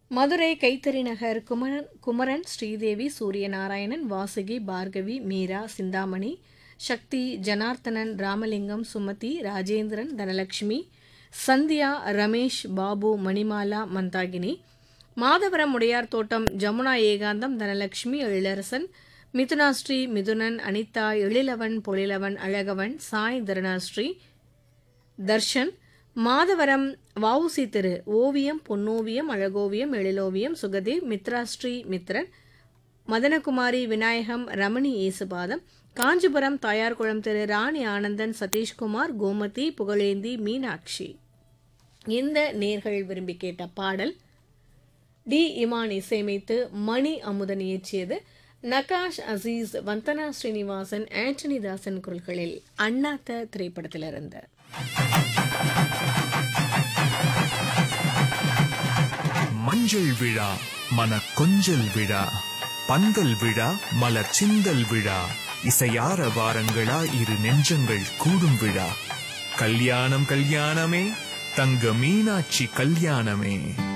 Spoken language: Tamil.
மதுரை கைத்தறி நகர் குமரன் ஸ்ரீதேவி சூரியநாராயணன் வாசுகி பார்கவி மீரா சிந்தாமணி சக்தி ஜனார்த்தனன் ராமலிங்கம் சுமதி ராஜேந்திரன் தனலட்சுமி சந்தியா ரமேஷ் பாபு மணிமாலா மந்தாகினி மாதவரம் உடையார் தோட்டம் ஜமுனா ஏகாந்தம் தனலட்சுமி எழிலரசன் மிதுனாஸ்ரீ மிதுனன் அனிதா எழிலவன் பொழிலவன் அழகவன் சாய் தருணாஸ்ரீ தர்ஷன் மாதவரம் வவுசி திரு ஓவியம் பொன்னோவியம் அழகோவியம் எழிலோவியம் சுகதேவ் மித்ராஸ்ரீ மித்ரன் மதனகுமாரி விநாயகம் ரமணி ஏசுபாதம் காஞ்சிபுரம் தாயார்குளம் திரு ராணி ஆனந்தன் சதீஷ்குமார் கோமதி புகழேந்தி மீனாட்சி. இந்த நேர்கள் விரும்பி கேட்ட பாடல் டி இமான் இசையமைத்து மணி அமுதன் இயற்றியது. நகாஷ் அசீஸ் வந்தனா ஸ்ரீனிவாசன் ஆண்டனி தாசன் குரல்களில் அண்ணாத்த திரைப்படத்திலிருந்து. மஞ்சள் விழா மன கொஞ்சல் விழா பந்தல் விழா மலர் சிந்தல் விழா இசையார வாரங்களா இரு நெஞ்சங்கள் கூடும் விழா கல்யாணம் கல்யாணமே தங்க மீனாட்சி கல்யாணமே.